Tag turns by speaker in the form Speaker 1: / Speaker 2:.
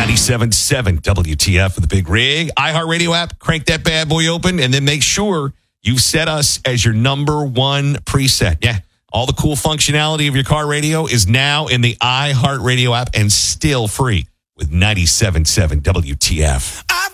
Speaker 1: 97.7 WTF for the Big Rig. iHeartRadio app, crank that bad boy open, and then make sure you've set us as your number one preset. Yeah, all the cool functionality of your car radio is now in the iHeartRadio app and still free with 97.7 WTF.